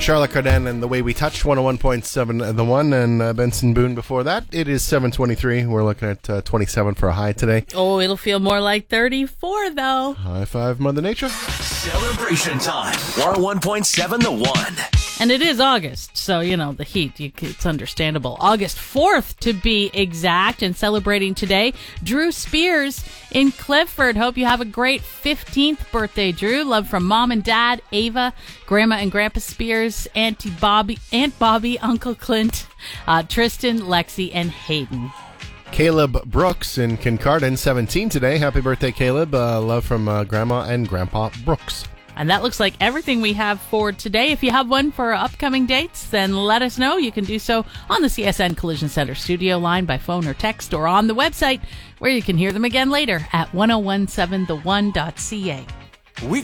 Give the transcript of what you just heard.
Charlotte Cardin and The Way We Touched, 101.7 The One, and Benson Boone before that. It is 7:23. We're looking at 27 for a high today. Oh, it'll feel more like 34, though. High five, Mother Nature. Celebration time. 101.7 The One. And it is August, so, the heat, it's understandable. August 4th, to be exact, and celebrating today, Drew Spears in Clifford. Hope you have a great 15th birthday, Drew. Love from Mom and Dad, Ava, Grandma and Grandpa Spears, Aunt Bobby, Uncle Clint, Tristan, Lexi, and Hayden. Caleb Brooks in Kincardine, 17 today. Happy birthday, Caleb. Love from Grandma and Grandpa Brooks. And that looks like everything we have for today. If you have one for upcoming dates, then let us know. You can do so on the CSN Collision Center studio line by phone or text, or on the website, where you can hear them again later at 1017thone.ca.